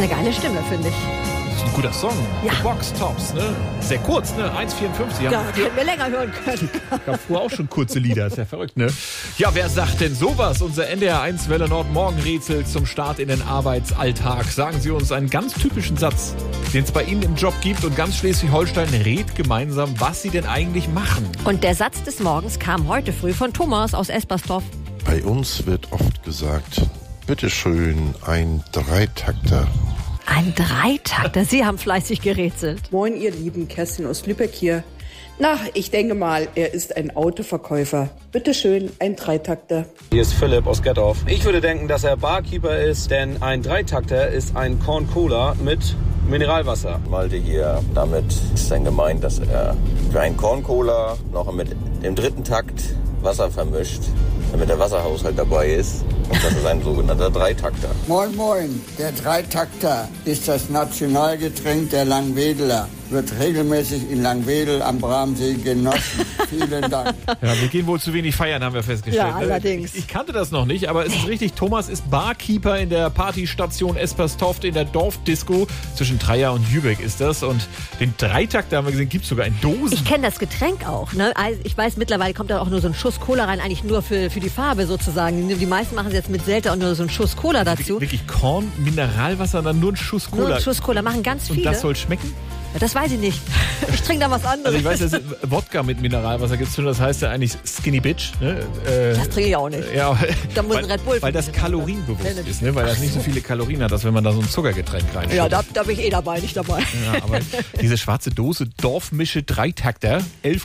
eine geile Stimme, finde ich. Das ist ein guter Song. Ja. Box Tops, ne? Sehr kurz, ne? 1,54. Ja, hätten wir länger hören können. Gab früher auch schon kurze Lieder, ist ja verrückt, ne? Ja, wer sagt denn sowas? Unser NDR 1 Welle Nord Morgenrätsel zum Start in den Arbeitsalltag. Sagen Sie uns einen ganz typischen Satz, den es bei Ihnen im Job gibt, und ganz Schleswig-Holstein rät gemeinsam, was Sie denn eigentlich machen. Und der Satz des Morgens kam heute früh von Thomas aus Espersdorf. Bei uns wird oft gesagt, bitteschön, ein Dreitakter. Ein Dreitakter, Sie haben fleißig gerätselt. Moin, ihr Lieben, Kerstin aus Lübeck hier. Na, ich denke mal, er ist ein Autoverkäufer. Bitte schön, ein Dreitakter. Hier ist Philipp aus Gettorf. Ich würde denken, dass er Barkeeper ist, denn ein Dreitakter ist ein Corn Cola mit Mineralwasser. Malte hier, damit ist dann gemeint, dass er für einen Corn Cola noch mit dem dritten Takt Wasser vermischt, damit der Wasserhaushalt dabei ist. Und das ist ein sogenannter Dreitakter. Moin Moin, der Dreitakter ist das Nationalgetränk der Langwedeler. Wird regelmäßig in Langwedel am Bramsee genossen. Vielen Dank. Ja, wir gehen wohl zu wenig feiern, haben wir festgestellt. Ja, allerdings. Ich kannte das noch nicht, aber es ist richtig, Thomas ist Barkeeper in der Partystation Esperstoft in der Dorfdisco. Zwischen Treia und Jübeck ist das. Und den Dreitakter, haben wir gesehen, gibt es sogar in Dosen. Ich kenne das Getränk auch. Ne? Also ich weiß, mittlerweile kommt da auch nur so ein Schuss Cola rein, eigentlich nur für die Farbe sozusagen. Die meisten machen es jetzt mit Selter und nur so einen Schuss Cola dazu. Wirklich Korn, Mineralwasser, dann nur ein Schuss Cola. Nur ein Schuss Cola, machen ganz viele. Und das soll schmecken? Das weiß ich nicht. Ich trinke da was anderes. Also ich weiß, dass Wodka mit Mineralwasser gibt es, das heißt ja eigentlich Skinny Bitch. Ne? Das trinke ich auch nicht. Ja, Da muss ein Red Bull weil das kalorienbewusst ist, ne? Weil das nicht so viele Kalorien hat, als wenn man da so ein Zuckergetränk reinschüttet. Ja, da bin ich dabei, nicht dabei. Ja, aber diese schwarze Dose Dorfmische Dreitakter,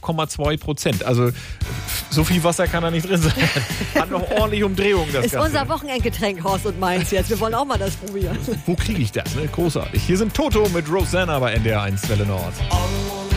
11,2%. Also so viel Wasser kann da nicht drin sein. Hat noch ordentlich Umdrehungen, das Ist Ganze. unser Wochenendgetränk, Horst und meins jetzt. Wir wollen auch mal das probieren. Wo kriege ich das? Ne? Großartig. Hier sind Toto mit Rosanna bei NDR 1 Welle Nord.